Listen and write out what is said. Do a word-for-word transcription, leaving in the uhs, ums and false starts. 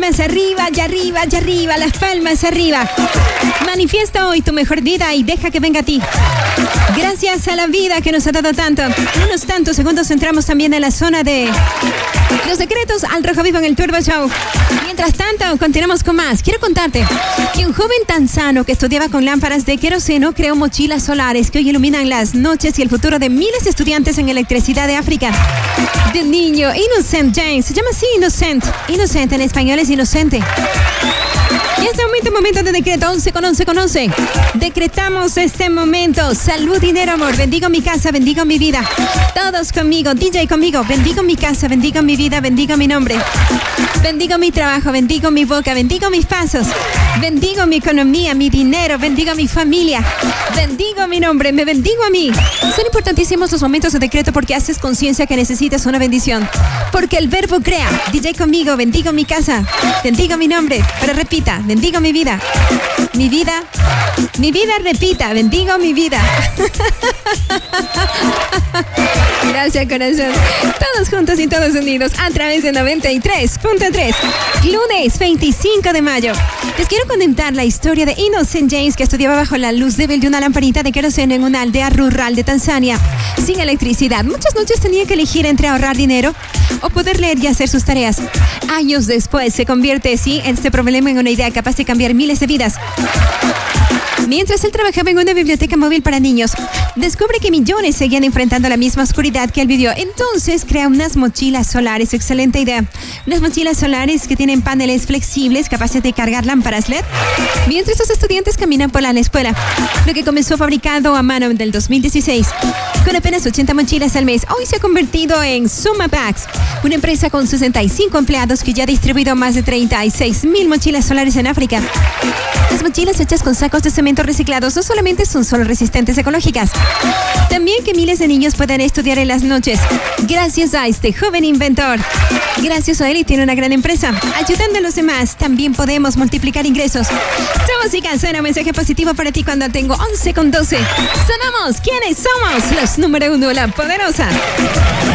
palmas arriba, y arriba, y arriba, las palmas arriba. Manifiesta hoy tu mejor vida y deja que venga a ti. Gracias a la vida que nos ha dado tanto. En unos tantos segundos entramos también en la zona de los secretos al rojo vivo en el Turbo Show. Mientras tanto, continuamos con más. Quiero contarte que un joven tanzano que estudiaba con lámparas de queroseno creó mochilas solares que hoy iluminan las noches y el futuro de miles de estudiantes en electricidad de África. Del niño Innocent James, se llama así Innocent. Innocent en español es inocente. Y este momento, momento de decreto once con once con once. Decretamos este momento. Salud, dinero, amor. Bendigo mi casa, bendigo mi vida. Todos conmigo, D J conmigo. Bendigo mi casa, bendigo mi vida, bendigo mi nombre. Bendigo mi trabajo, bendigo mi boca, bendigo mis pasos. Bendigo mi economía, mi dinero, bendigo mi familia. Bendigo mi nombre, me bendigo a mí. Son importantísimos los momentos de decreto porque haces conciencia que necesitas una bendición. Porque el verbo crea. D J conmigo, bendigo mi casa, bendigo mi nombre. Pero repita, bendigo mi vida. Mi vida, mi vida, repita, bendigo mi vida. Gracias, corazón. Todos juntos y todos unidos a través de noventa y tres punto tres. Lunes veinticinco de mayo. Les quiero contar la historia de Innocent James, que estudiaba bajo la luz débil de una lamparita de queroseno en una aldea rural de Tanzania, sin electricidad. Muchas noches tenía que elegir entre ahorrar dinero o poder leer y hacer sus tareas. Años después se convierte, sí, este problema en una idea capaz de cambiar miles de vidas. Mientras él trabajaba en una biblioteca móvil para niños, descubre que millones seguían enfrentando la misma oscuridad que él vivió. Entonces crea unas mochilas solares. Excelente idea. Unas mochilas solares que tienen paneles flexibles capaces de cargar lámparas L E D mientras los estudiantes caminan por la escuela. Lo que comenzó fabricado a mano en el dos mil dieciséis con apenas ochenta mochilas al mes, hoy se ha convertido en Suma Packs, una empresa con sesenta y cinco empleados que ya ha distribuido más de treinta y seis mil mochilas solares en África. Las mochilas hechas con sacos de cemento reciclados no solamente son solo resistentes ecológicas, también que miles de niños puedan estudiar en las noches gracias a este joven inventor. Gracias a él y tiene una gran empresa. Ayudando a los demás, también podemos multiplicar ingresos. Su música suena un mensaje positivo para ti cuando tengo once con doce. Sonamos, ¿quiénes somos? Los número uno, la poderosa.